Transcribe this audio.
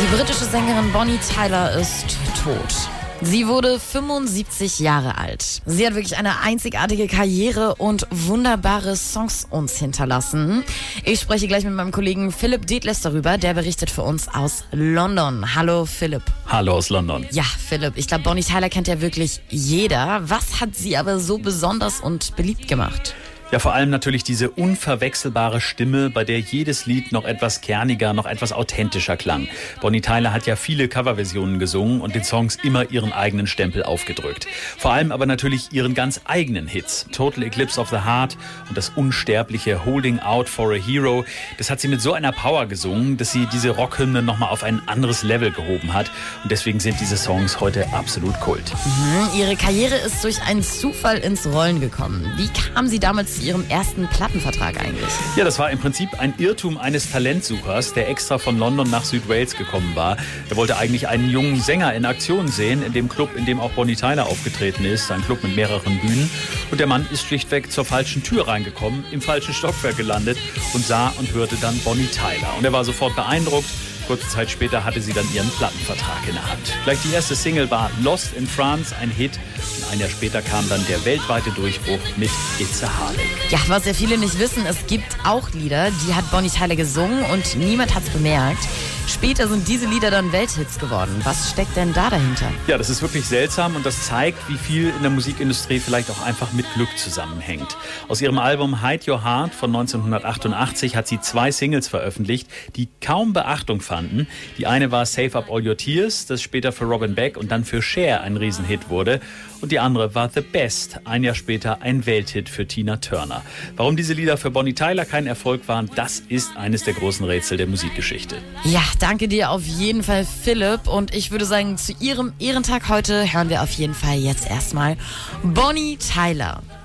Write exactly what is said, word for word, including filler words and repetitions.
Die britische Sängerin Bonnie Tyler ist tot. Sie wurde fünfundsiebzig Jahre alt. Sie hat wirklich eine einzigartige Karriere und wunderbare Songs uns hinterlassen. Ich spreche gleich mit meinem Kollegen Philipp Detlefs darüber, der berichtet für uns aus London. Hallo Philipp. Hallo aus London. Ja, Philipp, ich glaube, Bonnie Tyler kennt ja wirklich jeder. Was hat sie aber so besonders und beliebt gemacht? Ja, vor allem natürlich diese unverwechselbare Stimme, bei der jedes Lied noch etwas kerniger, noch etwas authentischer klang. Bonnie Tyler hat ja viele Coverversionen gesungen und den Songs immer ihren eigenen Stempel aufgedrückt. Vor allem aber natürlich ihren ganz eigenen Hits. Total Eclipse of the Heart und das unsterbliche Holding Out for a Hero. Das hat sie mit so einer Power gesungen, dass sie diese Rockhymne nochmal auf ein anderes Level gehoben hat. Und deswegen sind diese Songs heute absolut Kult. Mhm, ihre Karriere ist durch einen Zufall ins Rollen gekommen. Wie kam sie damals zu ihrem ersten Plattenvertrag eigentlich? Ja, das war im Prinzip ein Irrtum eines Talentsuchers, der extra von London nach Südwales gekommen war. Er wollte eigentlich einen jungen Sänger in Aktion sehen, in dem Club, in dem auch Bonnie Tyler aufgetreten ist. Ein Club mit mehreren Bühnen. Und der Mann ist schlichtweg zur falschen Tür reingekommen, im falschen Stockwerk gelandet und sah und hörte dann Bonnie Tyler. Und er war sofort beeindruckt. Kurze Zeit später hatte sie dann ihren Plattenvertrag in der Hand. Gleich die erste Single war Lost in France, ein Hit. Und ein Jahr später kam dann der weltweite Durchbruch mit It's a Heartache. Ja, was ja viele nicht wissen, es gibt auch Lieder, die hat Bonnie Tyler gesungen und niemand hat's bemerkt. Später sind diese Lieder dann Welthits geworden. Was steckt denn da dahinter? Ja, das ist wirklich seltsam und das zeigt, wie viel in der Musikindustrie vielleicht auch einfach mit Glück zusammenhängt. Aus ihrem Album Hide Your Heart von neunzehnhundertachtundachtzig hat sie zwei Singles veröffentlicht, die kaum Beachtung fanden. Die eine war Save Up All Your Tears, das später für Robin Beck und dann für Cher ein Riesenhit wurde. Und die andere war The Best, ein Jahr später ein Welthit für Tina Turner. Warum diese Lieder für Bonnie Tyler kein Erfolg waren, das ist eines der großen Rätsel der Musikgeschichte. Ja, danke dir auf jeden Fall, Philipp. Und ich würde sagen, zu ihrem Ehrentag heute hören wir auf jeden Fall jetzt erstmal Bonnie Tyler.